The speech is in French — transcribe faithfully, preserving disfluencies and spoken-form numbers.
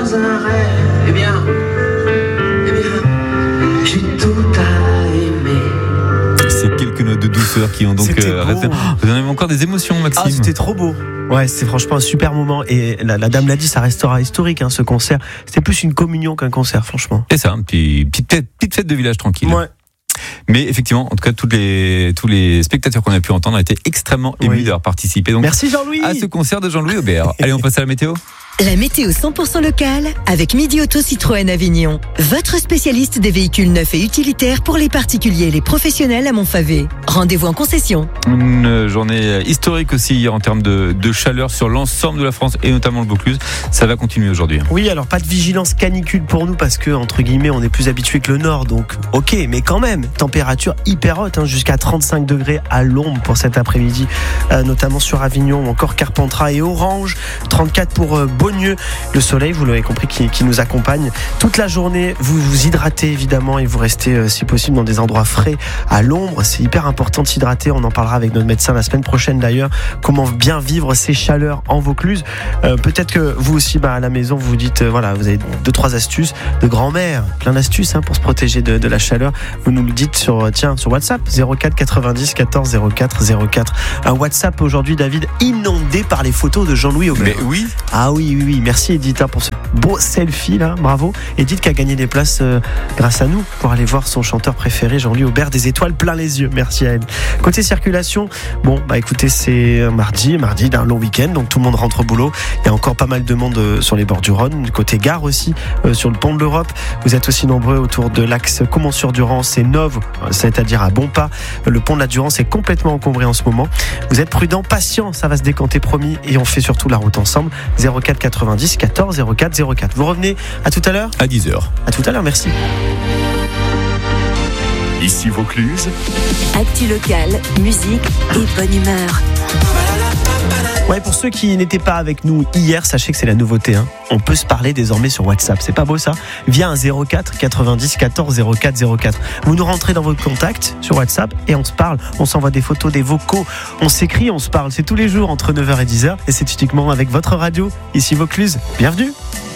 dans un rêve. Eh bien, eh bien, j'ai tout à aimer. C'est quelques notes de douceur qui ont donc euh, resté. Vous en avez encore des émotions, Maxime? Ah, c'était trop beau. Ouais, c'est franchement un super moment. Et la, la dame l'a dit, ça restera historique, hein, ce concert. C'était plus une communion qu'un concert, franchement. C'est ça, un petit, petite, fête, petite fête de village tranquille. Ouais. Mais effectivement, en tout cas, tous les, tous les spectateurs qu'on a pu entendre étaient extrêmement émus oui. d'avoir participé donc, Merci Jean-Louis à ce concert de Jean-Louis Aubert. Allez, on passe à la météo. La météo cent pour cent locale avec Midi Auto Citroën Avignon. Votre spécialiste des véhicules neufs et utilitaires pour les particuliers et les professionnels à Montfavet. Rendez-vous en concession. Une journée historique aussi hier en termes de, de chaleur sur l'ensemble de la France et notamment le Vaucluse. Ça va continuer aujourd'hui. Oui, alors pas de vigilance canicule pour nous parce que, entre guillemets, on est plus habitué que le nord. Donc, ok, mais quand même, température hyper haute, hein, jusqu'à trente-cinq degrés à l'ombre pour cet après-midi, euh, notamment sur Avignon ou encore Carpentras et Orange. trente-quatre pour euh, Beaune. Le soleil, vous l'avez compris, qui, qui nous accompagne toute la journée. Vous vous hydratez évidemment et vous restez euh, si possible dans des endroits frais à l'ombre. C'est hyper important de s'hydrater. On en parlera avec notre médecin la semaine prochaine d'ailleurs. Comment bien vivre ces chaleurs en Vaucluse. Euh, peut-être que vous aussi, bah, à la maison, vous vous dites, euh, voilà, vous avez deux trois astuces de grand-mère, plein d'astuces hein, pour se protéger de, de la chaleur. Vous nous le dites sur, tiens, sur WhatsApp zéro quatre quatre-vingt-dix quatorze zéro quatre zéro quatre. Un WhatsApp aujourd'hui, David, inondé par les photos de Jean-Louis Aubert. Mais oui. Ah oui, oui, oui. Merci Edith hein, pour ce beau selfie là, bravo. Edith qui a gagné des places euh, grâce à nous pour aller voir son chanteur préféré Jean-Louis Aubert, des étoiles plein les yeux. Merci à elle. Côté circulation, bon bah écoutez, c'est mardi, mardi d'un long week-end, donc tout le monde rentre au boulot. Il y a encore pas mal de monde euh, sur les bords du Rhône, côté gare aussi, euh, sur le pont de l'Europe. Vous êtes aussi nombreux autour de l'axe Comont-sur-Durance et Nove, c'est-à-dire à Bonpas. Le pont de la Durance est complètement encombré en ce moment. Vous êtes prudents, patients, ça va se décanter promis et on fait surtout la route ensemble. zéro quatre quatre-vingt-dix quatorze zéro quatre zéro quatre. Vous revenez à tout à l'heure ? À dix heures. À tout à l'heure, merci. Ici Vaucluse. Actu locale, musique et bonne humeur. Ouais, pour ceux qui n'étaient pas avec nous hier, sachez que c'est la nouveauté. Hein. On peut se parler désormais sur WhatsApp. C'est pas beau ça ? Via un zéro quatre quatre-vingt-dix quatorze zéro quatre zéro quatre. Vous nous rentrez dans votre contact sur WhatsApp et on se parle. On s'envoie des photos, des vocaux. On s'écrit, on se parle. C'est tous les jours entre neuf heures et dix heures. Et c'est uniquement avec votre radio. Ici Vaucluse. Bienvenue.